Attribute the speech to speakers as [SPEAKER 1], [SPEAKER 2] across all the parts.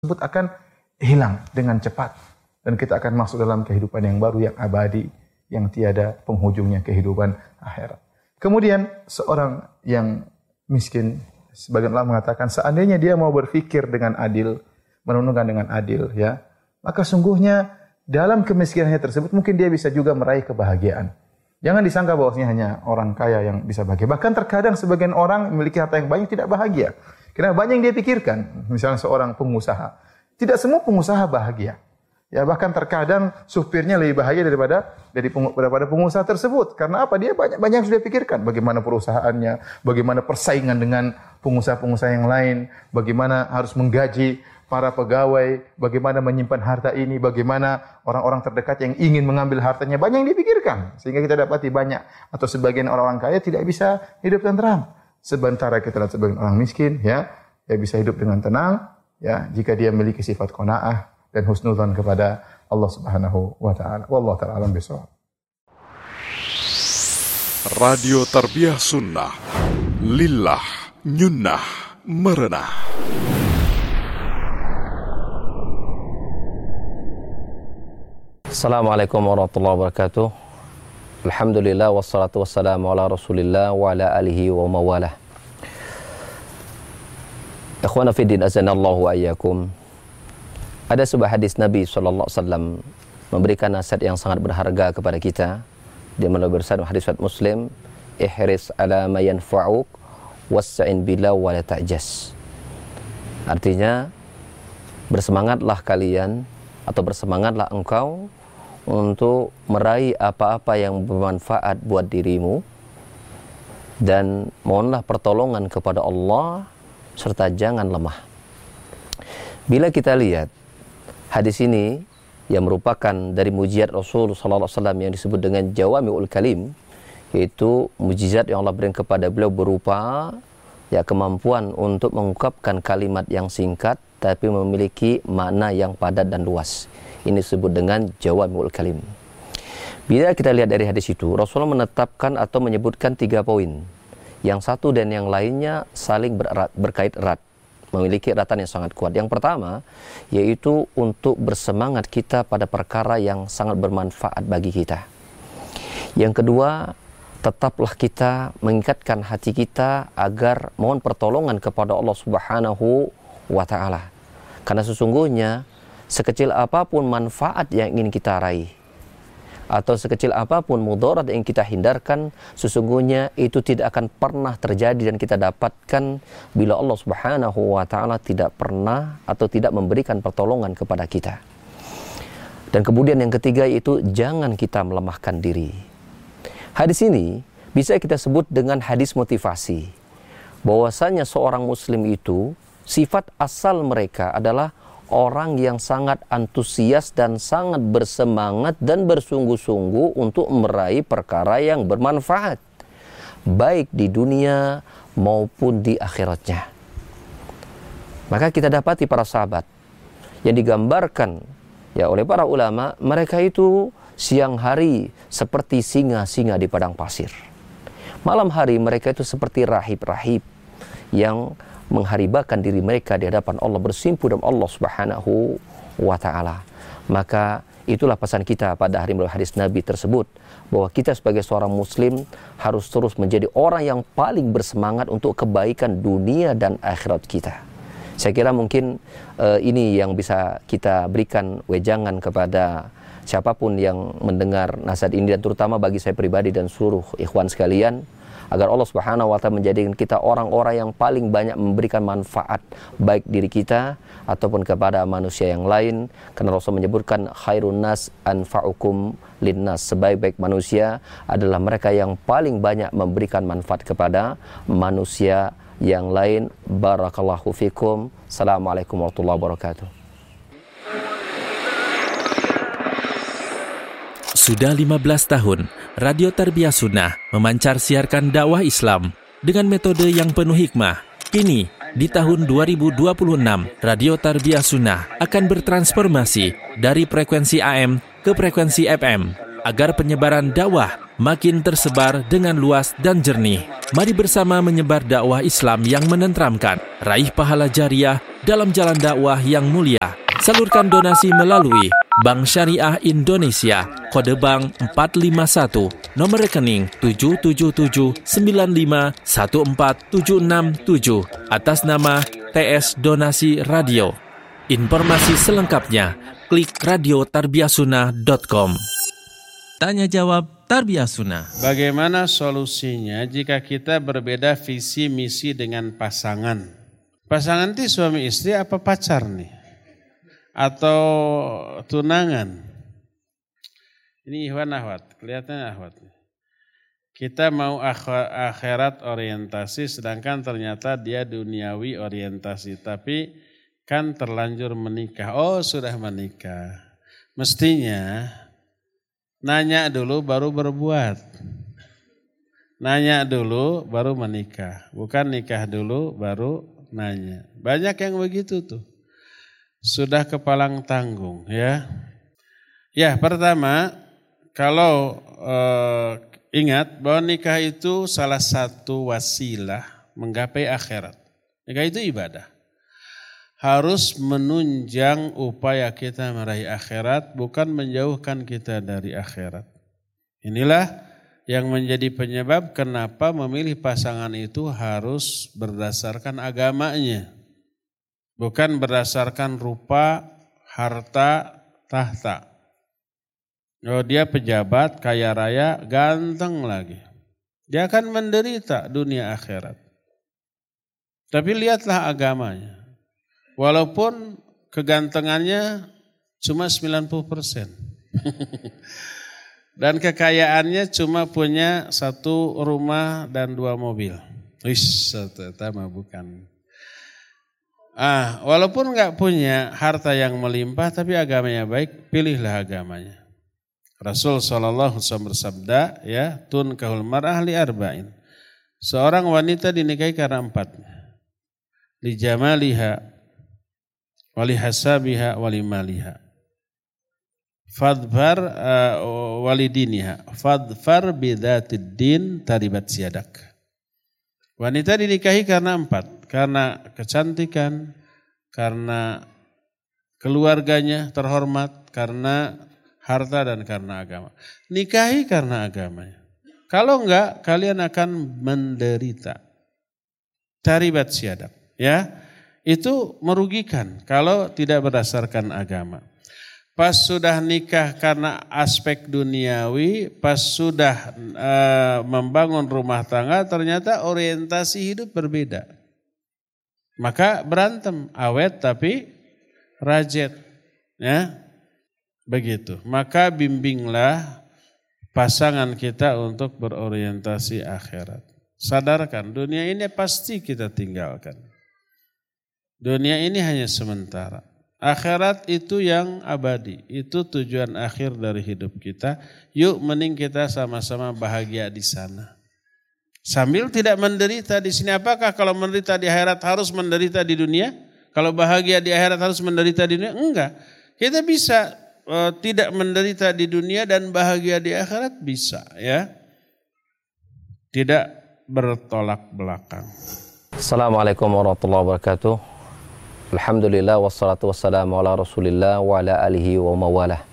[SPEAKER 1] tersebut akan hilang dengan cepat dan kita akan masuk dalam kehidupan yang baru, yang abadi, yang tiada penghujungnya, kehidupan akhirat. Kemudian seorang yang miskin, sebagian ulama mengatakan seandainya dia mau berfikir dengan adil, merenungkan dengan adil, ya, maka sungguhnya dalam kemiskinannya tersebut mungkin dia bisa juga meraih kebahagiaan. Jangan disangka bahwasanya hanya orang kaya yang bisa bahagia. Bahkan terkadang sebagian orang memiliki harta yang banyak tidak bahagia. Karena banyak yang dia pikirkan. Misalnya seorang pengusaha. Tidak semua pengusaha bahagia. Ya, bahkan terkadang supirnya lebih bahagia daripada pengusaha tersebut. Karena apa? Dia banyak yang sudah pikirkan. Bagaimana perusahaannya, bagaimana persaingan dengan pengusaha-pengusaha yang lain, bagaimana harus menggaji para pegawai, bagaimana menyimpan harta ini, bagaimana orang-orang terdekat yang ingin mengambil hartanya, banyak yang dipikirkan. Sehingga kita dapati banyak, atau sebagian orang-orang kaya tidak bisa hidup tenteram. Sementara kita lihat sebagian orang miskin, ya bisa hidup dengan tenang, ya, jika dia memiliki sifat qanaah dan husnudzon kepada Allah Subhanahu wa taala. Wallahu ta'ala alam bishawab.
[SPEAKER 2] Radio Tarbiyah Sunnah. Lillah nyunnah merenah.
[SPEAKER 3] Assalamualaikum warahmatullahi wabarakatuh. Alhamdulillah wassalatu wassalamu ala Rasulillah wa ala alihi wa mawalah. Ikhwana fi din azanallahu wa iyyakum. Ada sebuah hadis Nabi sallallahu alaihi wasallam memberikan nasihat yang sangat berharga kepada kita. Dia melalui bersabda hadis riwayat Muslim, ihris ala ma yanfa'uk wasta'in billah wa la ta'jas. Artinya, bersemangatlah kalian atau bersemangatlah engkau untuk meraih apa-apa yang bermanfaat buat dirimu dan mohonlah pertolongan kepada Allah serta jangan lemah. Bila kita lihat hadis ini yang merupakan dari mujizat Rasul sallallahu alaihi wasallam yang disebut dengan Jawami'ul Kalim, yaitu mujizat yang Allah berikan kepada beliau berupa ya kemampuan untuk mengungkapkan kalimat yang singkat tapi memiliki makna yang padat dan luas. Ini disebut dengan Jawami'ul Kalim. Bila kita lihat dari hadis itu, Rasulullah menetapkan atau menyebutkan 3 poin. Yang satu dan yang lainnya saling berkait erat, memiliki eratan yang sangat kuat. Yang pertama, yaitu untuk bersemangat kita pada perkara yang sangat bermanfaat bagi kita. Yang kedua, tetaplah kita mengingatkan hati kita agar mohon pertolongan kepada Allah Subhanahu wa ta'ala. Karena sesungguhnya sekecil apapun manfaat yang ingin kita raih atau sekecil apapun mudarat yang kita hindarkan, sesungguhnya itu tidak akan pernah terjadi dan kita dapatkan bila Allah Subhanahu wa ta'ala tidak pernah atau tidak memberikan pertolongan kepada kita. Dan kemudian yang ketiga yaitu jangan kita melemahkan diri. Hadis ini bisa kita sebut dengan hadis motivasi, bahwasanya seorang muslim itu sifat asal mereka adalah orang yang sangat antusias dan sangat bersemangat dan bersungguh-sungguh untuk meraih perkara yang bermanfaat, baik di dunia maupun di akhiratnya. Maka kita dapati para sahabat yang digambarkan ya oleh para ulama, mereka itu siang hari seperti singa-singa di padang pasir. Malam hari mereka itu seperti rahib-rahib yang mengharibakan diri mereka di hadapan Allah, bersimpu dengan Allah Subhanahu wa ta'ala. Maka itulah pesan kita pada hari melalui hadis Nabi tersebut, bahwa kita sebagai seorang muslim harus terus menjadi orang yang paling bersemangat untuk kebaikan dunia dan akhirat kita. Saya kira mungkin ini yang bisa kita berikan wejangan kepada siapapun yang mendengar nasihat ini, dan terutama bagi saya pribadi dan seluruh ikhwan sekalian, agar Allah Subhanahu wa ta'ala menjadikan kita orang-orang yang paling banyak memberikan manfaat baik diri kita ataupun kepada manusia yang lain. Karena Rasul menyebutkan khairun nas anfa'ukum linnas, sebaik-baik manusia adalah mereka yang paling banyak memberikan manfaat kepada manusia yang lain. Barakallahu fikum. Assalamualaikum warahmatullahi wabarakatuh.
[SPEAKER 4] Sudah 15 tahun, Radio Tarbiyah Sunnah memancar siarkan dakwah Islam dengan metode yang penuh hikmah. Kini, di tahun 2026, Radio Tarbiyah Sunnah akan bertransformasi dari frekuensi AM ke frekuensi FM agar penyebaran dakwah makin tersebar dengan luas dan jernih. Mari bersama menyebar dakwah Islam yang menenteramkan, raih pahala jariah dalam jalan dakwah yang mulia. Salurkan donasi melalui Bank Syariah Indonesia, kode bank 451, nomor rekening 777951476 atas nama TS Donasi Radio. Informasi selengkapnya klik radiotarbiasunnah.com. Tanya jawab Tarbiyah Sunnah.
[SPEAKER 5] Bagaimana solusinya jika kita berbeda visi misi dengan pasangan? Pasangan itu suami istri apa pacar nih? Atau tunangan? Ini ikhwan akhwat, kelihatannya akhwat. Kita mau akhirat orientasi sedangkan ternyata dia duniawi orientasi. Tapi kan terlanjur menikah. Oh sudah menikah. Mestinya nanya dulu baru berbuat. Nanya dulu baru menikah. Bukan nikah dulu baru nanya. Banyak yang begitu tuh. Sudah kepalang tanggung ya. Ya pertama kalau ingat bahwa nikah itu salah satu wasilah menggapai akhirat. Nikah itu ibadah. Harus menunjang upaya kita meraih akhirat, bukan menjauhkan kita dari akhirat. Inilah yang menjadi penyebab kenapa memilih pasangan itu harus berdasarkan agamanya. Bukan berdasarkan rupa, harta, tahta. Oh, dia pejabat, kaya raya, ganteng lagi. Dia akan menderita dunia akhirat. Tapi lihatlah agamanya. Walaupun kegantengannya cuma 90%. Dan kekayaannya cuma punya 1 rumah dan 2 mobil. Wis, ternyata bukan. Walaupun enggak punya harta yang melimpah tapi agamanya baik, pilihlah agamanya. Rasul SAW bersabda, ya, tunkahul mar'ah li arba'in. Seorang wanita dinikahi karena 4. Li jamaliha, wali hasabiha, wali maliha. Fadfar walidiniha, fadfar bidatid din taribat siadak. Wanita dinikahi karena 4. Karena kecantikan, karena keluarganya terhormat, karena harta dan karena agama. Nikahi karena agamanya. Kalau enggak, kalian akan menderita. Taribat siadak. Ya, itu merugikan kalau tidak berdasarkan agama. Pas sudah nikah karena aspek duniawi, pas sudah membangun rumah tangga, ternyata orientasi hidup berbeda. Maka berantem, awet tapi rajet. Ya, begitu. Maka bimbinglah pasangan kita untuk berorientasi akhirat. Sadarkan, dunia ini pasti kita tinggalkan. Dunia ini hanya sementara. Akhirat itu yang abadi, itu tujuan akhir dari hidup kita. Yuk mending kita sama-sama bahagia di sana. Sambil tidak menderita di sini. Apakah kalau menderita di akhirat harus menderita di dunia? Kalau bahagia di akhirat harus menderita di dunia? Enggak. Kita bisa tidak menderita di dunia dan bahagia di akhirat bisa, ya. Tidak bertolak belakang.
[SPEAKER 3] Assalamualaikum warahmatullahi wabarakatuh. Alhamdulillah wassalatu wassalamu ala Rasulillah wa ala alihi wa mawalah.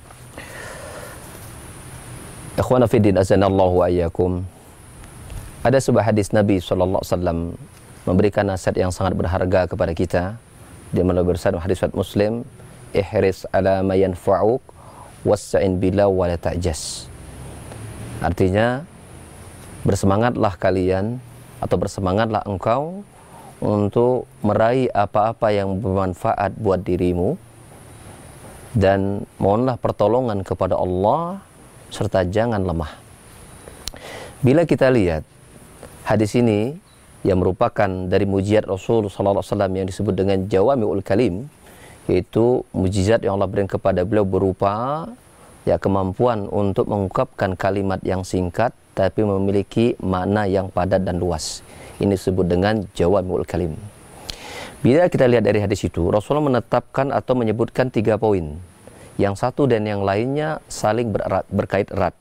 [SPEAKER 3] Ikhwana fiddin azanallahu wa iyyakum. Ada sebuah hadis Nabi SAW memberikan nasihat yang sangat berharga kepada kita. Dia melalui bersama hadis Muslim, ihris ala ma yanfa'uk wasta'in billah wa la ta'jas. Artinya, bersemangatlah kalian atau bersemangatlah engkau untuk meraih apa-apa yang bermanfaat buat dirimu dan mohonlah pertolongan kepada Allah serta jangan lemah. Bila kita lihat hadis ini yang merupakan dari mujizat Rasul sallallahu alaihi wasallam yang disebut dengan Jawami'ul Kalim, yaitu mujizat yang Allah berikan kepada beliau berupa ya kemampuan untuk mengungkapkan kalimat yang singkat tapi memiliki makna yang padat dan luas. Ini disebut dengan Jawami'ul Kalim. Bila kita lihat dari hadis itu, Rasulullah menetapkan atau menyebutkan 3 poin. Yang satu dan yang lainnya saling berkait erat.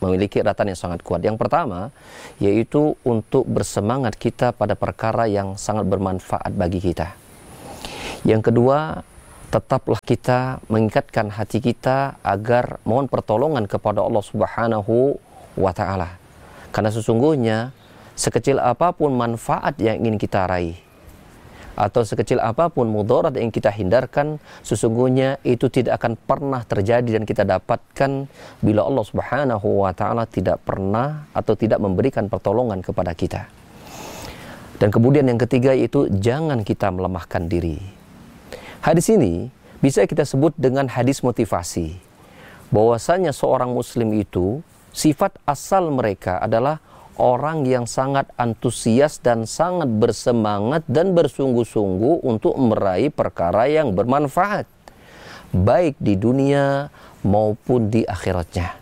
[SPEAKER 3] memiliki edaran yang sangat kuat. Yang pertama, yaitu untuk bersemangat kita pada perkara yang sangat bermanfaat bagi kita. Yang kedua, tetaplah kita mengikatkan hati kita agar mohon pertolongan kepada Allah Subhanahu wa Ta'ala. Karena sesungguhnya sekecil apapun manfaat yang ingin kita raih, atau sekecil apapun mudarat yang kita hindarkan, sesungguhnya itu tidak akan pernah terjadi dan kita dapatkan bila Allah Subhanahu wa Ta'ala tidak pernah atau tidak memberikan pertolongan kepada kita. Dan kemudian yang ketiga, yaitu jangan kita melemahkan diri. Hadis ini bisa kita sebut dengan hadis motivasi. Bahwasanya seorang muslim itu, sifat asal mereka adalah orang yang sangat antusias dan sangat bersemangat dan bersungguh-sungguh untuk meraih perkara yang bermanfaat, baik di dunia maupun di akhiratnya.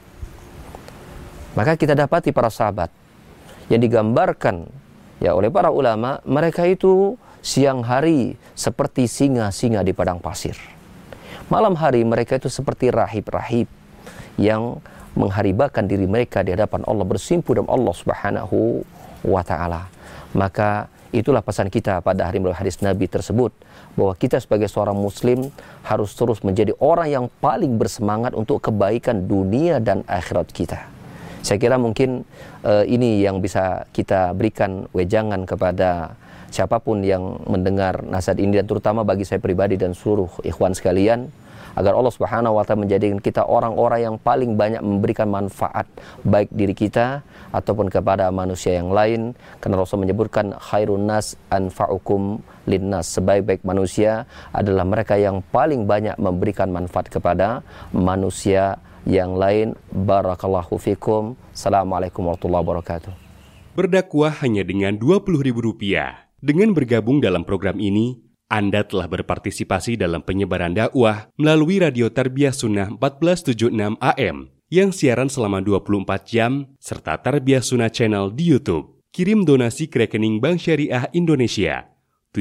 [SPEAKER 3] Maka kita dapati para sahabat yang digambarkan ya oleh para ulama, mereka itu siang hari seperti singa-singa di padang pasir. Malam hari mereka itu seperti rahib-rahib yang mengharibakan diri mereka di hadapan Allah, bersimpu dengan Allah Subhanahu wa Ta'ala. Maka itulah pesan kita pada hari melalui hadis Nabi tersebut, bahwa kita sebagai seorang muslim harus terus menjadi orang yang paling bersemangat untuk kebaikan dunia dan akhirat kita. Saya kira mungkin ini yang bisa kita berikan wejangan kepada siapapun yang mendengar nasihat ini, dan terutama bagi saya pribadi dan seluruh ikhwan sekalian, agar Allah Subhanahu wa Ta'ala menjadikan kita orang-orang yang paling banyak memberikan manfaat baik diri kita ataupun kepada manusia yang lain. Karena Rasul menyebutkan khairun nas anfa'ukum linnas, sebaik-baik manusia adalah mereka yang paling banyak memberikan manfaat kepada manusia yang lain. Barakallahu fikum. Assalamualaikum warahmatullahi wabarakatuh.
[SPEAKER 6] Berdakwah hanya dengan Rp20.000. Dengan bergabung dalam program ini, Anda telah berpartisipasi dalam penyebaran dakwah melalui Radio Tarbiyah Sunnah 1476 AM yang siaran selama 24 jam, serta Tarbiyah Sunnah Channel di YouTube. Kirim donasi ke rekening Bank Syariah Indonesia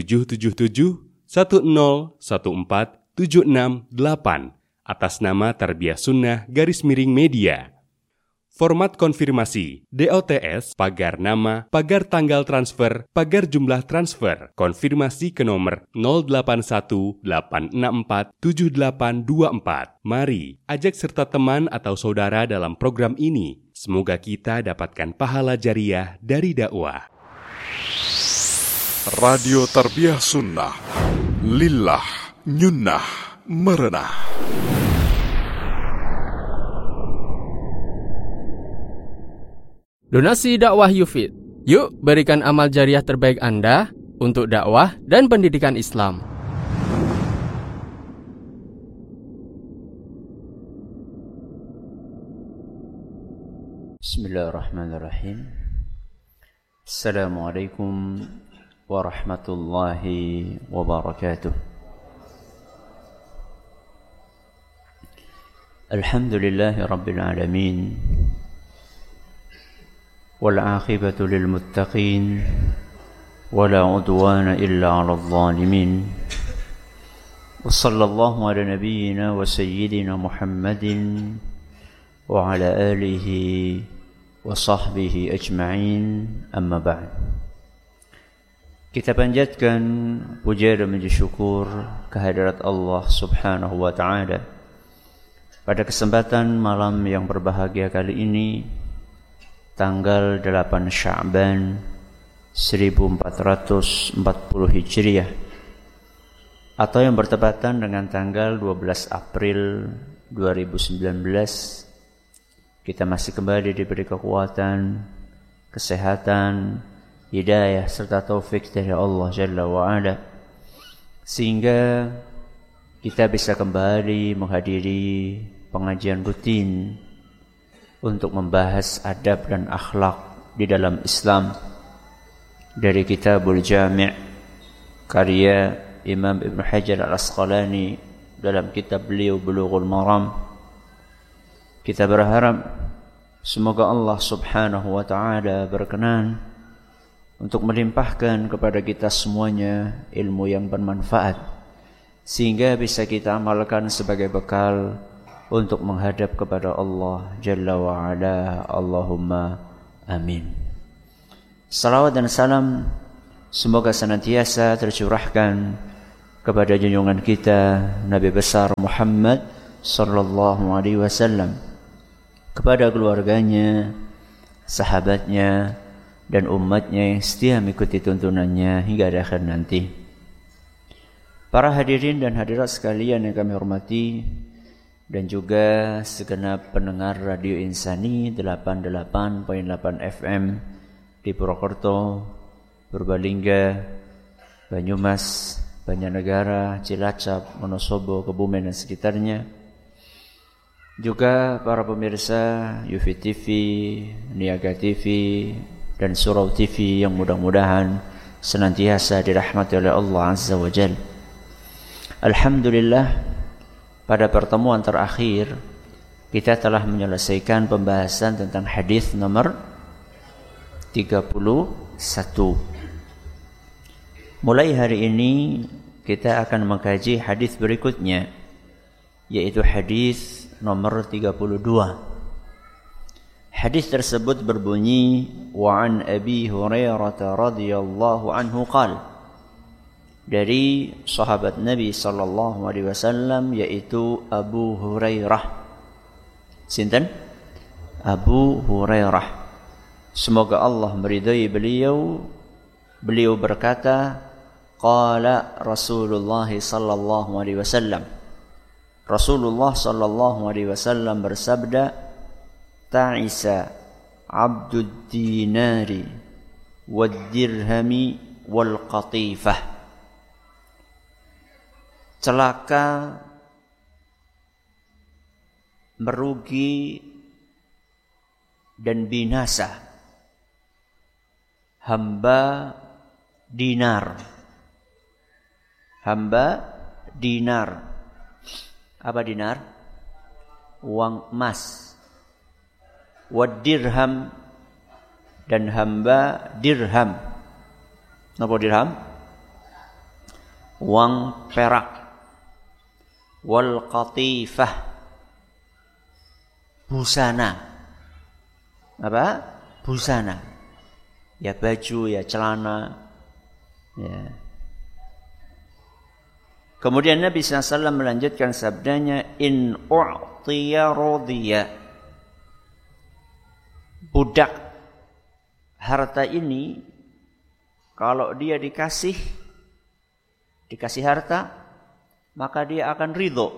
[SPEAKER 6] 777-1014-768 atas nama Tarbiyah Sunnah _Media. Format konfirmasi, DOTS, pagar nama, pagar tanggal transfer, pagar jumlah transfer, konfirmasi ke nomor 0818647824. Mari, ajak serta teman atau saudara dalam program ini. Semoga kita dapatkan pahala jariah dari dakwah.
[SPEAKER 2] Radio Tarbiyah Sunnah, lillah, nyunnah, merenah.
[SPEAKER 7] Donasi dakwah Yufid. Yuk berikan amal jariah terbaik Anda untuk dakwah dan pendidikan Islam.
[SPEAKER 8] Bismillahirrahmanirrahim. Assalamualaikum warahmatullahi wabarakatuh. Alhamdulillahi rabbil alamin. والعاقبة للمتقين ولا عدوان إلا على الظالمين وصلى الله على نبينا وسيدنا محمد وعلى آله وصحبه أجمعين أما بعد. Kita panjatkan puja dan puji syukur kehadirat Allah Subhanahu wa Ta'ala pada kesempatan malam yang berbahagia kali ini, tanggal 8 Sya'ban 1440 Hijriah, atau yang bertepatan dengan tanggal 12 April 2019. Kita masih kembali diberi kekuatan, kesehatan, hidayah serta taufik dari Allah Jalla wa'ala, sehingga kita bisa kembali menghadiri pengajian rutin untuk membahas adab dan akhlak di dalam Islam dari Kitabul Jami' karya Imam Ibn Hajar Al-Asqalani dalam kitab beliau Bulughul Maram. Kita berharap semoga Allah Subhanahu wa Ta'ala berkenan untuk melimpahkan kepada kita semuanya ilmu yang bermanfaat, sehingga bisa kita amalkan sebagai bekal untuk menghadap kepada Allah Jalla wa'ala. Allahumma amin. Salawat dan salam semoga senantiasa tercurahkan kepada junjungan kita Nabi besar Muhammad sallallahu alaihi wasallam, kepada keluarganya, sahabatnya, dan umatnya yang setia mengikuti tuntunannya hingga akhir nanti. Para hadirin dan hadirat sekalian yang kami hormati, dan juga segenap pendengar Radio Insani 88.8 FM di Purwokerto, Purbalingga, Banyumas, Banjarnegara, Cilacap, Wonosobo, Kebumen dan sekitarnya. Juga para pemirsa Yufi TV, Niaga TV, dan Surau TV yang mudah-mudahan senantiasa dirahmati oleh Allah Azza wa Jal. Alhamdulillah, pada pertemuan terakhir kita telah menyelesaikan pembahasan tentang hadis nomor 31. Mulai hari ini kita akan mengkaji hadis berikutnya, yaitu hadis nomor 32. Hadis tersebut berbunyi, wa an Abi Hurairah radhiyallahu anhu qala, dari sahabat Nabi sallallahu alaihi wasallam, yaitu Abu Hurairah. Sinten? Abu Hurairah. Semoga Allah meridai beliau. Beliau berkata, qala Rasulullah sallallahu alaihi wasallam. Rasulullah sallallahu alaihi wasallam bersabda, ta'isa abdud dinari wad dirhami wal qatifah. Celaka, merugi, dan binasa hamba dinar. Hamba dinar. Apa dinar? Uang emas. Wad dirham, dan hamba dirham. Apa dirham? Uang perak. Wal qatifah, busana. Apa? Busana. Ya baju, ya celana. Ya. Kemudian Nabi SAW melanjutkan sabdanya, in u'tiya radiya. Budak harta ini, kalau dia dikasih harta, maka dia akan ridho.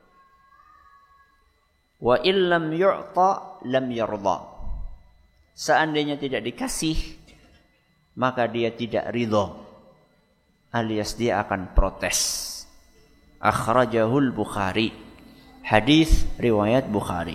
[SPEAKER 8] Wa illam yu'ta lam yarda. Seandainya tidak dikasih, maka dia tidak ridho, alias dia akan protes. Akhrajahul Bukhari. Hadis riwayat Bukhari.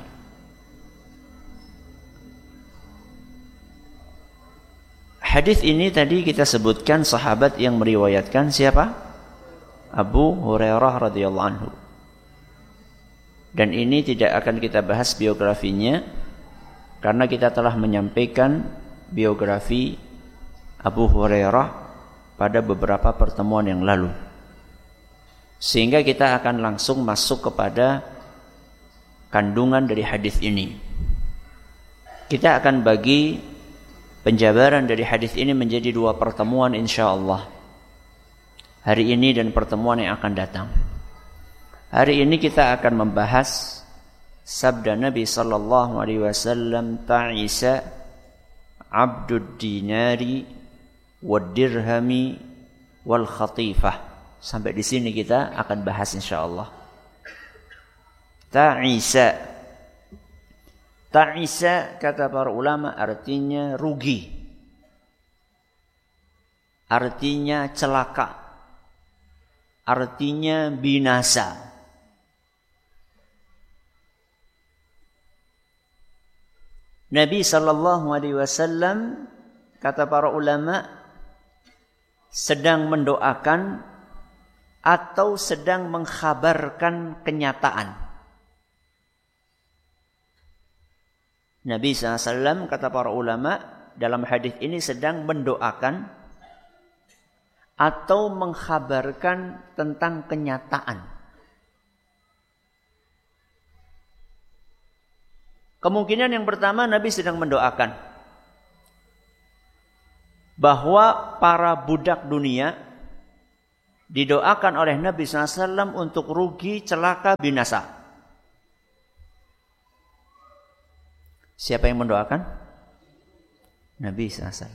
[SPEAKER 8] Hadis ini tadi kita sebutkan sahabat yang meriwayatkan siapa? Abu Hurairah radhiyallahu anhu. Dan ini tidak akan kita bahas biografinya, karena kita telah menyampaikan biografi Abu Hurairah pada beberapa pertemuan yang lalu. Sehingga kita akan langsung masuk kepada kandungan dari hadis ini. Kita akan bagi penjabaran dari hadis ini menjadi 2 pertemuan insyaallah. Hari ini dan pertemuan yang akan datang. Hari ini kita akan membahas sabda Nabi sallallahu alaihi wasallam, ta'isa abdud dinari wad dirhami wal khatifah. Sampai di sini kita akan bahas insyaallah. Ta'isa. Ta'isa kata para ulama artinya rugi. Artinya celaka. Artinya binasa. Nabi sallallahu alaihi wasallam kata para ulama sedang mendoakan atau sedang mengkhabarkan kenyataan. Nabi SAW kata para ulama dalam hadis ini sedang mendoakan atau mengkhabarkan tentang kenyataan. Kemungkinan yang pertama Nabi sedang mendoakan bahwa para budak dunia didoakan oleh Nabi SAW untuk rugi, celaka, binasa. Siapa yang mendoakan? Nabi SAW.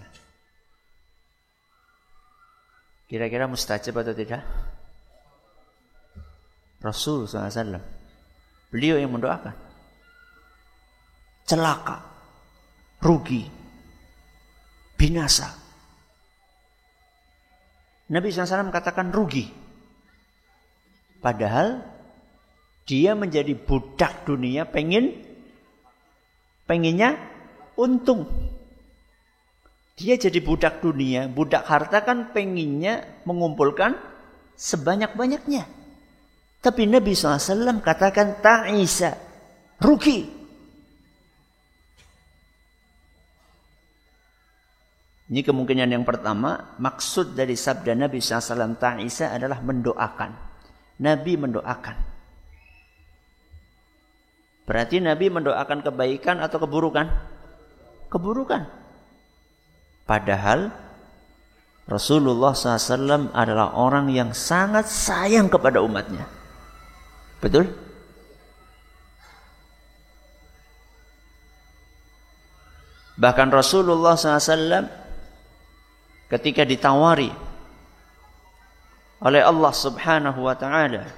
[SPEAKER 8] Kira-kira mustajab atau tidak? Rasul SAW. Beliau yang mendoakan. Celaka, rugi, binasa. Nabi SAW katakan rugi. Padahal dia menjadi budak dunia, pengennya untung. Dia jadi budak dunia, budak harta kan pengennya mengumpulkan sebanyak-banyaknya. Tapi Nabi SAW katakan ta'isa, rugi. Ini kemungkinan yang pertama. Maksud dari sabda Nabi SAW ta'isa adalah mendoakan. Nabi mendoakan. Berarti Nabi mendoakan kebaikan atau keburukan? Keburukan. Padahal Rasulullah SAW adalah orang yang sangat sayang kepada umatnya. Betul? Bahkan Rasulullah SAW ketika ditawari oleh Allah Subhanahu wa ta'ala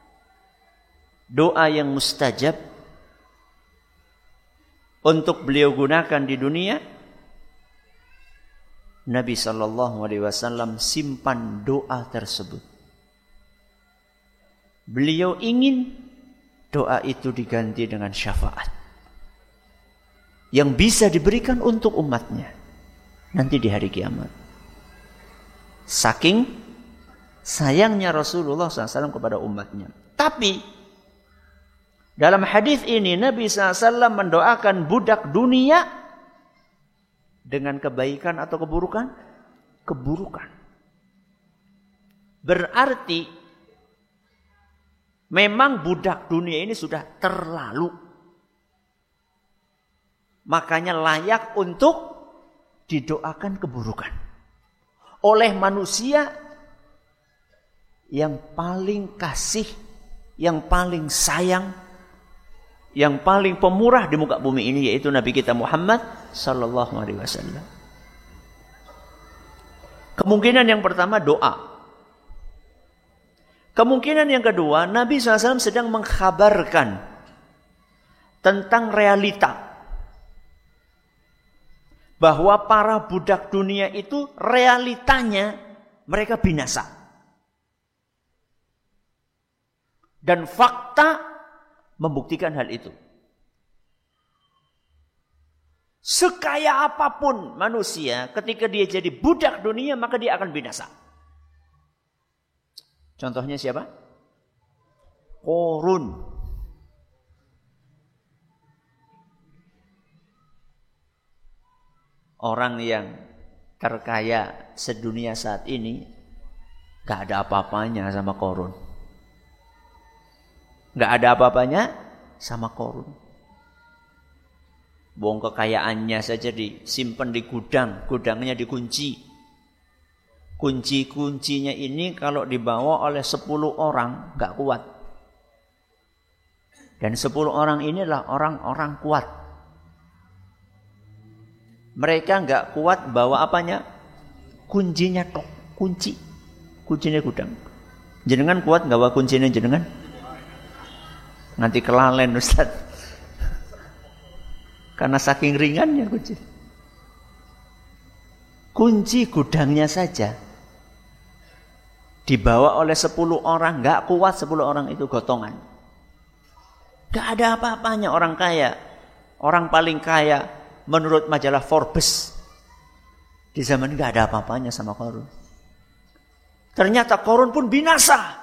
[SPEAKER 8] doa yang mustajab untuk beliau gunakan di dunia, Nabi SAW simpan doa tersebut. Beliau ingin doa itu diganti dengan syafaat yang bisa diberikan untuk umatnya nanti di hari kiamat. Saking sayangnya Rasulullah SAW kepada umatnya. Tapi dalam hadis ini Nabi SAW mendoakan budak dunia dengan kebaikan atau keburukan? Keburukan. Berarti memang budak dunia ini sudah terlalu. Makanya layak untuk didoakan keburukan oleh manusia yang paling kasih, yang paling sayang, yang paling pemurah di muka bumi ini, yaitu Nabi kita Muhammad sallallahu alaihi wasallam. Kemungkinan yang pertama doa. Kemungkinan yang kedua, Nabi SAW sedang mengkhabarkan tentang realita bahwa para budak dunia itu realitanya mereka binasa. Dan fakta membuktikan hal itu. Sekaya apapun manusia, ketika dia jadi budak dunia, maka dia akan binasa. Contohnya siapa? Qarun. Orang yang terkaya sedunia saat ini, gak ada apa-apanya sama Qarun. Gak ada apa-apanya sama Qarun. Bohong kekayaannya saja disimpan di gudang, gudangnya dikunci. Kunci-kuncinya ini kalau dibawa oleh 10 orang gak kuat. Dan 10 orang inilah orang-orang kuat. Mereka gak kuat bawa apanya? Kuncinya tok, kuncinya gudang. Jenengan kuat gak bawa kuncinya jenengan? Nanti kelalen Ustaz. Karena saking ringannya kunci. Kunci gudangnya saja dibawa oleh 10 orang, gak kuat 10 orang itu gotongan. Gak ada apa-apanya orang kaya. Orang paling kaya menurut majalah Forbes di zaman gak ada apa-apanya sama Qarun. Ternyata Qarun pun binasa.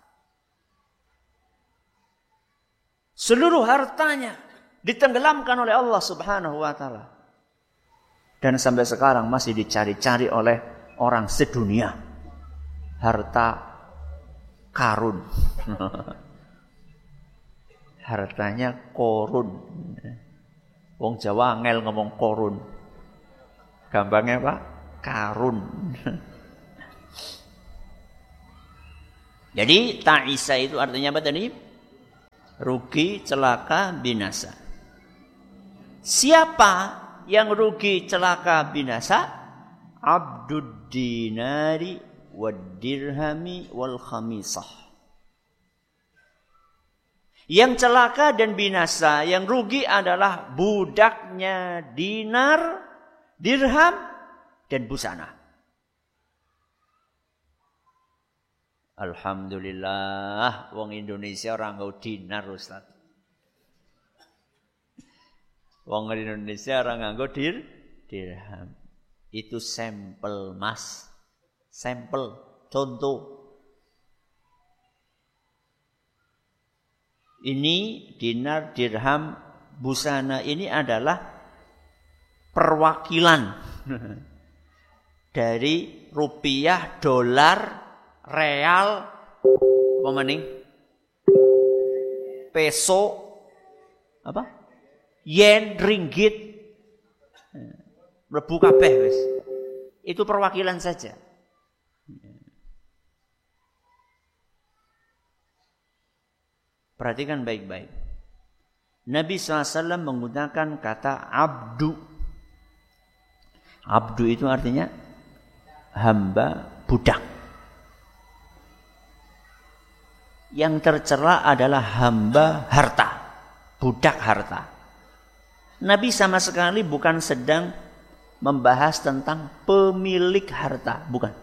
[SPEAKER 8] Seluruh hartanya ditenggelamkan oleh Allah Subhanahu wa ta'ala. Dan sampai sekarang masih dicari-cari oleh orang sedunia. Harta Qarun. Hartanya Qarun. Wong Jawa angel ngomong korun. Gampangnya apa? Karun. Jadi ta'isa itu artinya apa tadi? Rugi, celaka, binasa. Siapa yang rugi, celaka, binasa? Abdud dinari wad dirhami wal khamisah. Yang celaka dan binasa, yang rugi adalah budaknya dinar, dirham, dan busana. Alhamdulillah, wong Indonesia orang nggo dinar, Ustaz. Wong Indonesia orang nganggo dirham. Itu sampel, Mas. Sampel, contoh. Ini dinar, dirham, busana ini adalah perwakilan dari rupiah, dolar, real, peso, yen, ringgit, mlebu kabeh wis. Itu perwakilan saja. Perhatikan baik-baik. Nabi SAW menggunakan kata abdu. Abdu itu artinya hamba, budak. Yang tercela adalah hamba harta, budak harta. Nabi sama sekali bukan sedang membahas tentang pemilik harta, bukan.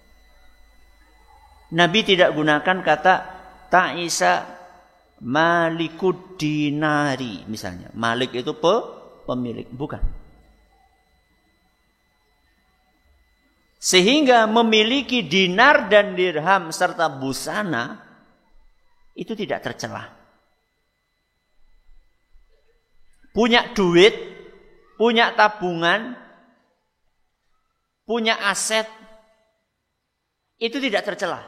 [SPEAKER 8] Nabi tidak gunakan kata ta'isa malikud dinari misalnya. Malik itu pemilik, bukan. Sehingga memiliki dinar dan dirham serta busana itu tidak tercela. Punya duit, punya tabungan, punya aset, itu tidak tercela.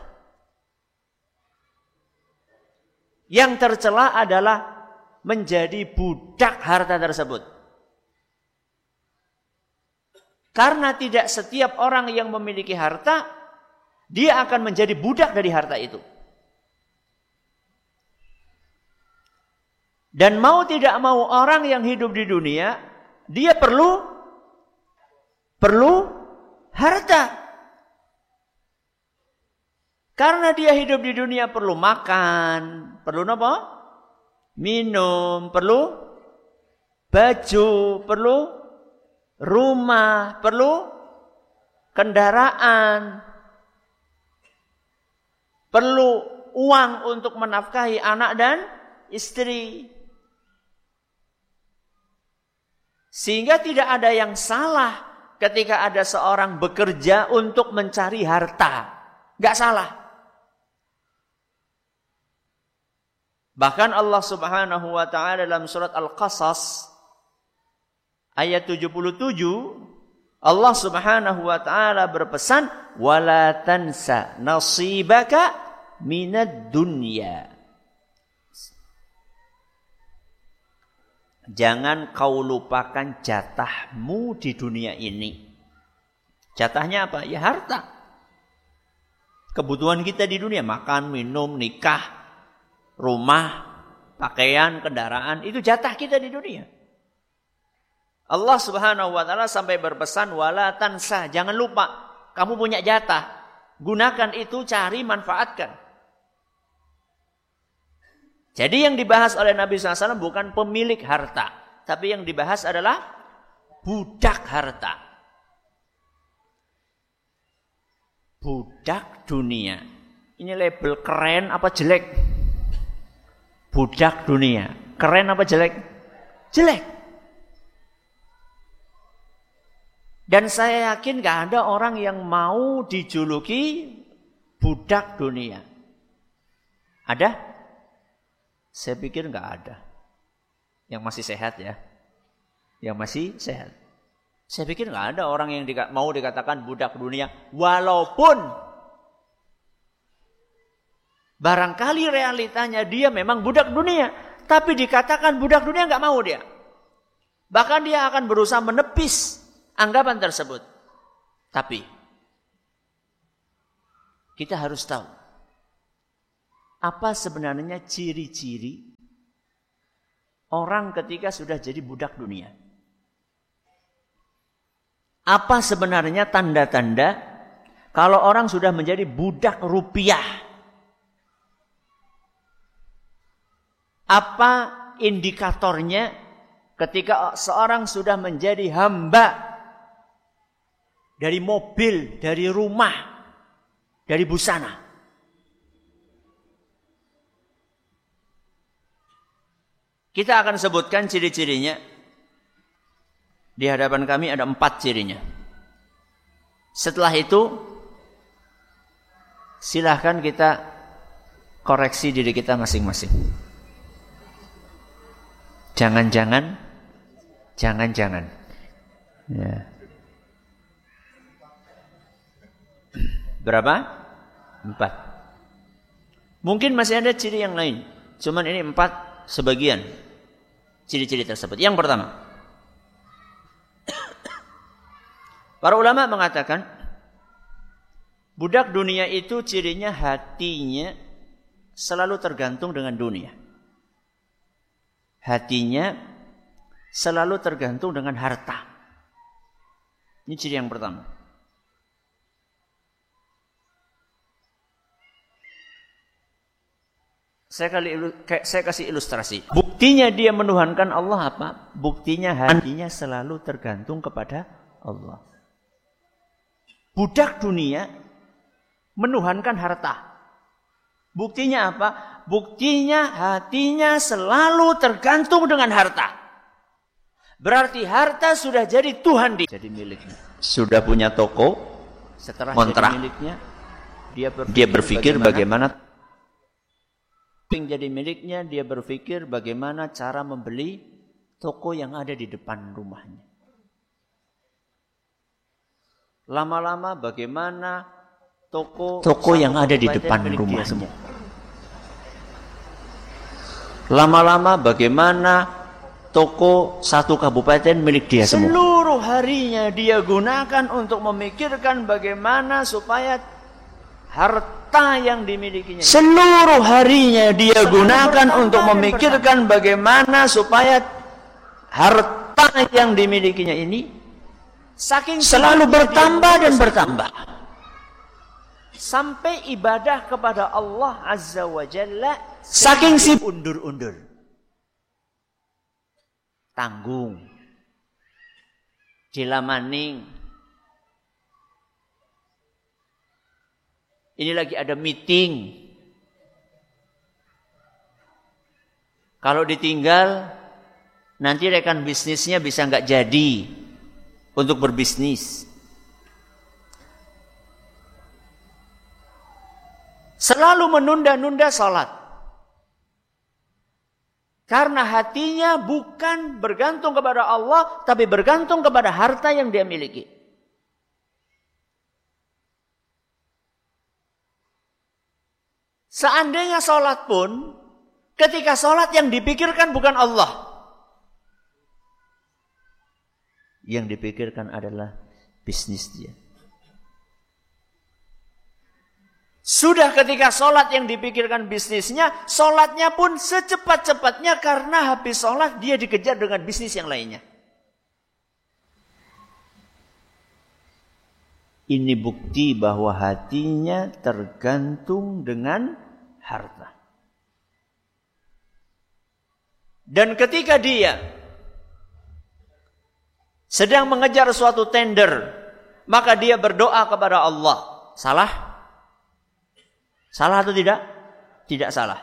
[SPEAKER 8] Yang tercela adalah menjadi budak harta tersebut. Karena tidak setiap orang yang memiliki harta, dia akan menjadi budak dari harta itu. Dan mau tidak mau orang yang hidup di dunia, dia perlu harta. Karena dia hidup di dunia perlu makan, perlu apa? Minum, perlu baju, perlu rumah, perlu kendaraan, perlu uang untuk menafkahi anak dan istri. Sehingga tidak ada yang salah ketika ada seorang bekerja untuk mencari harta. Enggak salah. Bahkan Allah Subhanahu wa taala dalam surat Al-Qasas ayat 77 Allah Subhanahu wa taala berpesan wala tansa nasibaka minad dunya. Jangan kau lupakan jatahmu di dunia ini. Jatahnya apa? Ya harta. Kebutuhan kita di dunia makan, minum, nikah, rumah, pakaian, kendaraan, itu jatah kita di dunia. Allah Subhanahu wa taala sampai berpesan wala tansa, jangan lupa kamu punya jatah. Gunakan itu, cari, manfaatkan. Jadi yang dibahas oleh Nabi SAW bukan pemilik harta, tapi yang dibahas adalah budak harta. Budak dunia. Ini label keren apa jelek? Budak dunia. Keren apa jelek? Jelek. Dan saya yakin gak ada orang yang mau dijuluki budak dunia. Ada? Saya pikir gak ada. Yang masih sehat ya. Yang masih sehat. Saya pikir gak ada orang yang mau dikatakan budak dunia. Walaupun barangkali realitanya dia memang budak dunia. Tapi dikatakan budak dunia gak mau dia. Bahkan dia akan berusaha menepis anggapan tersebut. Tapi kita harus tahu apa sebenarnya ciri-ciri orang ketika sudah jadi budak dunia. Apa sebenarnya tanda-tanda kalau orang sudah menjadi budak rupiah? Apa indikatornya ketika seorang sudah menjadi hamba dari mobil, dari rumah, dari busana? Kita akan sebutkan ciri-cirinya. Di hadapan kami ada 4 cirinya. Setelah itu, silahkan kita koreksi diri kita masing-masing. Jangan-jangan. Ya. Berapa? 4. Mungkin masih ada ciri yang lain. Cuman ini 4 sebagian ciri-ciri tersebut. Yang pertama, para ulama mengatakan budak dunia itu cirinya hatinya selalu tergantung dengan dunia. Hatinya selalu tergantung dengan harta. Ini ciri yang pertama. Saya kasih ilustrasi. Buktinya dia menuhankan Allah apa? Buktinya hatinya selalu tergantung kepada Allah. Budak dunia menuhankan harta. Buktinya apa? Buktinya hatinya selalu tergantung dengan harta. Berarti harta sudah jadi Tuhan dia. Jadi miliknya. Sudah punya toko, setelah kontrak. Jadi miliknya, dia berpikir bagaimana jadi miliknya, dia berpikir bagaimana cara membeli toko yang ada di depan rumahnya. Lama-lama bagaimana toko yang ada di depan rumahnya. Lama-lama bagaimana toko satu kabupaten milik dia semua. Seluruh harinya dia gunakan untuk memikirkan bagaimana supaya harta yang dimilikinya. Seluruh harinya dia gunakan untuk memikirkan bagaimana supaya harta yang dimilikinya ini saking selalu bertambah dan bertambah. Sampai ibadah kepada Allah Azza wa Jalla saking sibuk undur-undur. Tanggung. Dilamaning. Ini lagi ada meeting. Kalau ditinggal, nanti rekan bisnisnya bisa nggak jadi untuk berbisnis. Selalu menunda-nunda salat. Karena hatinya bukan bergantung kepada Allah, tapi bergantung kepada harta yang dia miliki. Seandainya sholat pun, ketika sholat yang dipikirkan bukan Allah. Yang dipikirkan adalah bisnis dia. Sudah ketika sholat yang dipikirkan bisnisnya, sholatnya pun secepat-cepatnya karena habis sholat dia dikejar dengan bisnis yang lainnya. Ini bukti bahwa hatinya tergantung dengan harta. Dan ketika dia sedang mengejar suatu tender, maka dia berdoa kepada Allah. Salah? Salah atau tidak? Tidak salah.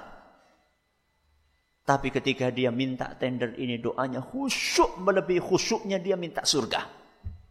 [SPEAKER 8] Tapi ketika dia minta tender ini, doanya khusyuk, melebihi khusyuknya dia minta surga.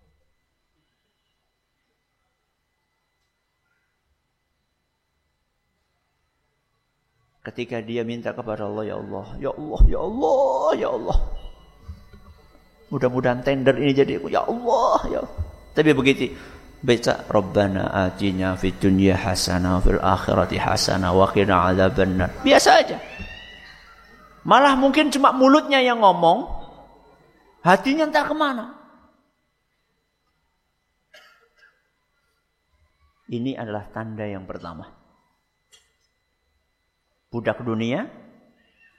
[SPEAKER 8] Ketika dia minta kepada Allah, ya Allah, ya Allah, ya Allah, ya Allah. Mudah-mudahan tender ini jadi, ya Allah, ya Allah. Tapi begitu, baca Rabbana atina fid dunya hasanah fil akhirati hasanah wa qina adzabannar. Biasa aja. Malah mungkin cuma mulutnya yang ngomong, Hatinya entah kemana. Ini adalah tanda yang pertama. Budak dunia